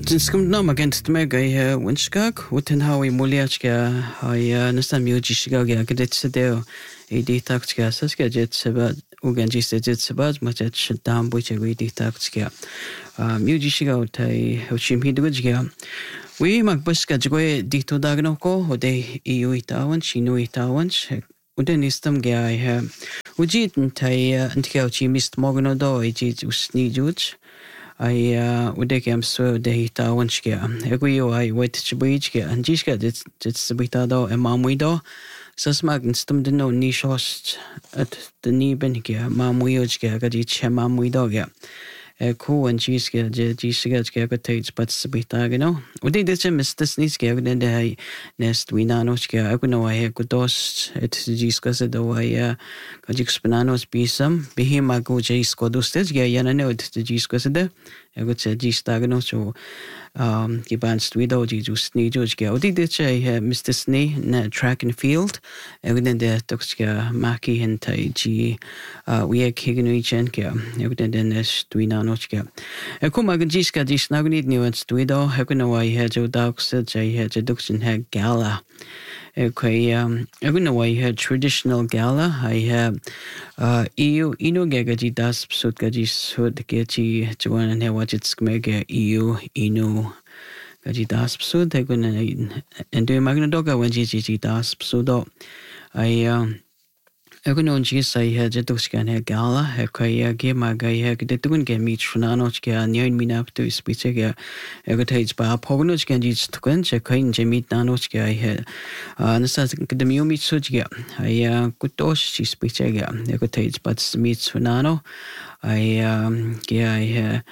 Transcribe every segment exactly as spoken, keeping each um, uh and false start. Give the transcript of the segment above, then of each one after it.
Skum no magent me gai winskag within how we muliachka I nastan muji shigaga gadet sedeo e detoxka saska jet seba uganji sejet seba machet shadam buche we detoxka muji shiga tai hochimhi dugja we magbuska jgoe dito dagnoko ode eu itawan chino itawan Uden istam ga I ha ujit tai antikauchi mist mogno do ejit usni juj I uh udekam so de hita wanchke eguyo I wait chbuichke anjishka dit dit sbita do emamuido sasmag stum de no ni shost at the ni benke mamuyojke gadi chemamuido ga e ko anjiske je jishke ga tage but sbita gno udi de mister sniske den de nest winanochke aguno I kudos et jiska se do I gajik spananos bisam bihima go jisko dostes ga yanane od jisko se de I would say G-Stagno, so um, Giban Stuido, Jesus Nijos Gaudi, the Mister Snee, track and field, evident the Toxka Maki and Tai G, we are Kiganichenka, evident in this Twinanochka. A Kumagiska, this Nagni, New and Stuido, Hakuno, I had Joe Dox, I had a Duxon had gala. Okay, um, I don't know why I had traditional gala. I have uh, EU, ino gagaji das psut gaji sud gaji juan and have watched skmega EU, ino gaji das psut. I gonna and do magna doga when gigi das psudo. I um. I don't know just I had a duskan hair gala, a kaya game my guy had the doing game each Funanochka, and young me up to speech again. I got his bar Pogonochka, each to quench a kind Jemmy Nanochka. I had and the meal meet Sujga. I could dos she speech again. I got his but meets Funano. I um, yeah, I had.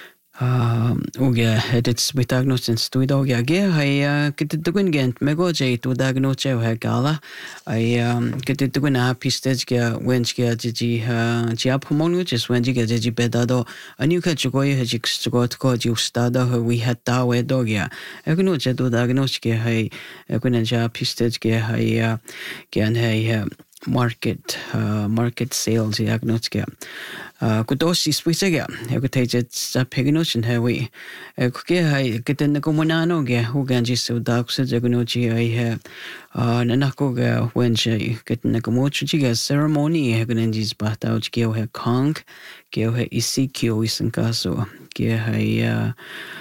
Um, uge edits with diagnosis to dog again. I get the doing gent megoje to diagnose her gala. I um get the doing a pistage when she get Gigi Giap Homono, just when she get Gigi Bedado. A new catch go has got called you stada her we had Dawe dogia. I can not do diagnose her. I couldn't jab pistage her. Can her market uh, market sales diagnostica. Uh, kudosi spisega, egotated a peganotion heavy. A cookie, I get in the comunano, who ganji so dark said Jagonochi. I have uh, Nanakoga when she get in the Gomochiga ceremony, Haganenji's bath out, give her Kong, give her Ezekiel Isankaso, give her.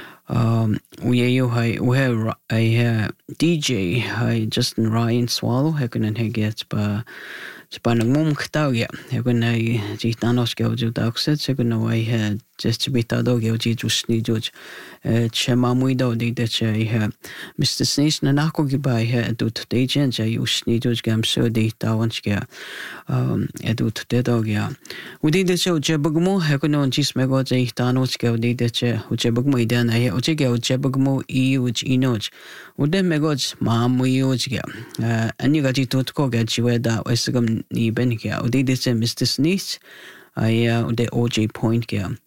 Um, we are high, we have a D J, high Justin Ryan Swallow, Hagan and gets by Spanning Mumktaugia, Hagan I Gitanos Gaujo Doxet, Hagan I had just to be Tadogio Jesus Nijoj, Chemamuido, the Dutch I have Mister Sneeze Nanakogi by her do today, Gens, I use Nijoj Gam so de Tawanska, um, Edut Dedogia. We did the show Jebugmo, Hagan on Gismego, Tanos Gaudi, the chair, which Jebugmo then I Ojega Jebugmo E which Inoj. Would then Megoj Mam we Ojga. And you got it to Koga, you were that Westgum Ni Benka. Did this Mister Sneeze? I uh the O J point game.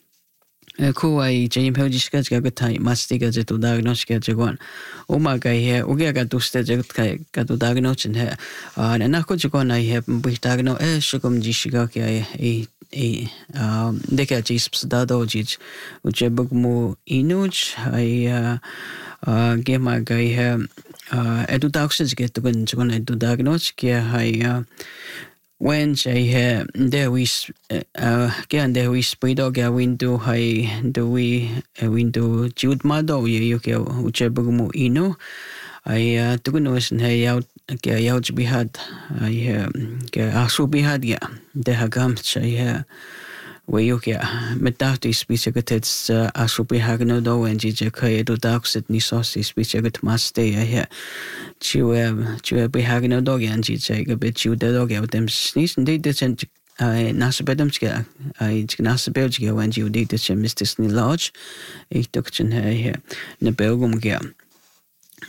Ko I Jane Pelgiska Gatai Mastiga to diagnosis Jaguan. Oh my guy here, Uga to stage got to diagnose in her. And Nako Jagon I have with diagnose Shugum Jishigaki a a um Deka Jisps Dadojich, which a book more inuch. I uh gave my guy here uh edudoxes get to when to diagnose. I uh when I have there we uh again there we speed or get window high do we a window Jude Mado you get whichever more ino I uh took a notion hey out get out to be had I get also be had yeah there have come I have where you get metafti speech a good it's also be had no do and G J K do dogs at Nisosi speech a good must stay I hear. You have you have be having a dog and you say a bit you the dog out them sneeze and they didn't I Nasabedamska I Nasabelgia when you did this Mister Snee Lodge. I took in here in the Belgium gear.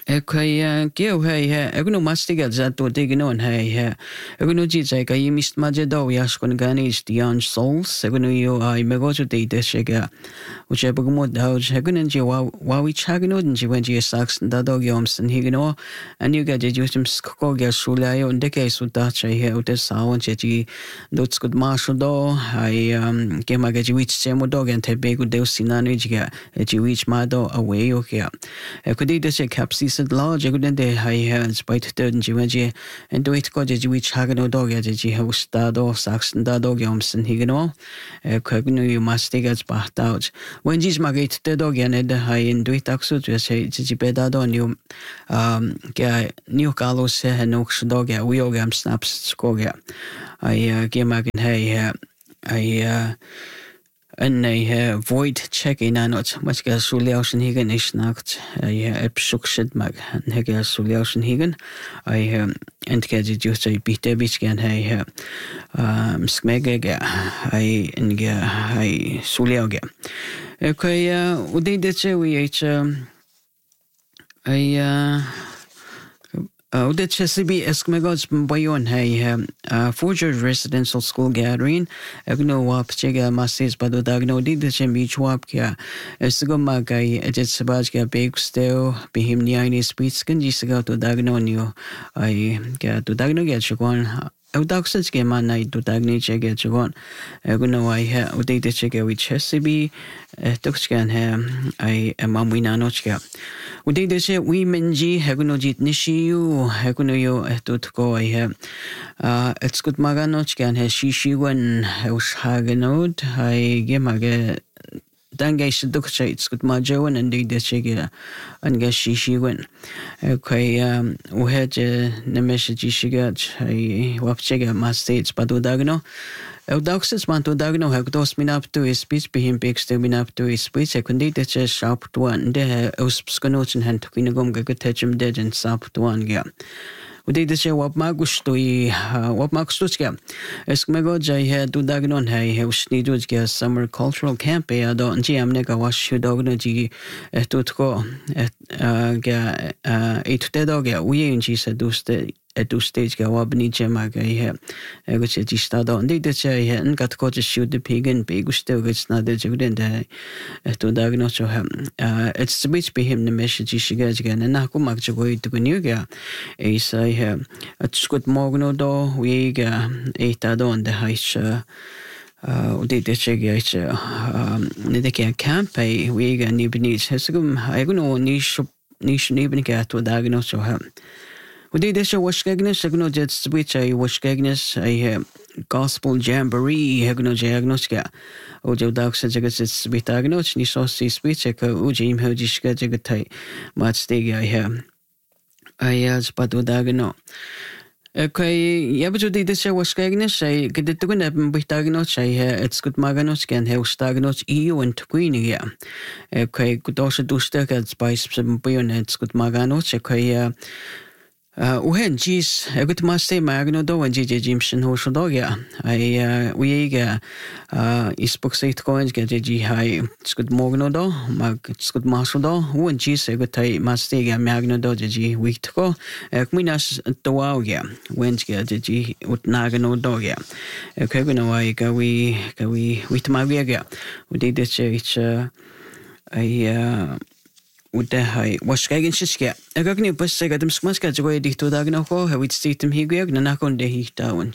Okay, kêu hay ha. Aku no mastiga zato tignon hay ha. Aku no jitsa ka yimist majado yaskon ganis dian souls. Aku no yo ay megojo de de shega. Uche bagumo dauj. Aku no ji wa wawi chagno nji wenji sax dado yomsten higno. And you get justum skoko ga shulayo ndeke sutacha he ute sawon cheji dots good marshal do. I um kema ga ji wich chemo dog and tebegu de sinano jiga. Ji wich mado away okay. Aku di de se capsi Said large, I couldn't high hands by third and Jimaji, and do it got a Jewish Hagano dog as a Jehost Dado, Saxon Dado Yomson Higano, a Kagno you must take us backed out. When Jis Magate the dog and the high in do it axo to say Jibedado new um New Carlos Hanox dog, a Wiogam snaps scoga. I gave Magan hay, I uh En hij void check-in aan het, maar ik ga Suliausen higen is nacht. Hij heb zoekzet mag. En hij ga Suliausen higen. Hij en ik ga dit juist hij biedt beetje gaan hij smegge hij en ga hij Suliauge. Oké, hoe deed dit zo? Wie heet hij? Uh, the Chesapeake Eskimos Bayon hay uh Forger Residential School Gathering. Agno wap chega masses bado dagno di the beach wap kya. Esgo magay ejet sabaj kya big steo bihim niani speech kan jisiga to dagno niyo ay kya to dagno kya chukon. Audaxes ke manay to dagni chega chukon. Agno ay ha uday the chega with Chesapeake tokskan ha ay mamwinano chga. Uday the che we menji haguno jit nishiyu haguno yo etutko ay ha uh it's good maganoch kan ha shishiwan us haganod ay gemage dangay shidukcha it's good majawan and the chega anga shishiwan. Okay, um we had the message shigat ay wapchega mastates padudagno. Eudoxus manto dagno hagdos minapto is speech behim bigs to minapto is speech. I couldn't eat a sharp one. There uspsconots and hand to Quinagum gagatechum dead and sap to one gap. We did the show what Magustui, what Maxtuska. Esmego had to dagnon hay, house needed summer cultural camp. I don't G am nega wash you dogno G tutko at eight to dog. We ain't she said do stay. At two stage go up ni chema ga he which is just on did the say and got coach shoot the pig and pig still gets not the juden to diagnose him uh it's the which be him the message she gets again and aku mag to go to new ga I say it's good morgen do we ga eight on the high uh did the check it um the can camp we ga ni beneath hesgum I go niche niche even get to diagnose him. We did this washgagnes, agno jets which I washgagnes, I gospel jamboree, hagno jagnoska. Ojo dogs and jaggets with agnoch, ni saucy speech, a ujim hojishka jagatai, much dig I have. I as patu dagno. Okay, yeah, but you did this washgagnes, I get it to go up with agnoch, I it's good maganoch can help stagnoch eu and queen here. Okay, could also do stuck at spice some bayonets, good maganoch, okay. Uh, uhen jis egut maste magno do when jije jimshin ho shodoga I uh, we ga uh isbuk seit coins ga jiji hai skut mogno do mag skut maso do uhen jis egut tai maste ga magno do jiji week ko ekminas to ga when ga jiji ut nagno do ga okay no I ga we ga we with magia ga we did this it's uh I uh Ude hai washgagin shiske. Agagni bus sagadam smaska joy dicto dagno ho, how it state him higag, nanakon de hitaun.